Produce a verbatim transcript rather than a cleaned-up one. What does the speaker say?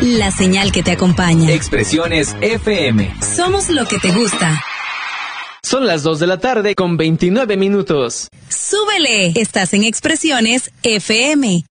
la señal que te acompaña. Expresiones F M. Somos lo que te gusta. Son las dos de la tarde con veintinueve minutos. ¡Súbele! Estás en Expresiones F M.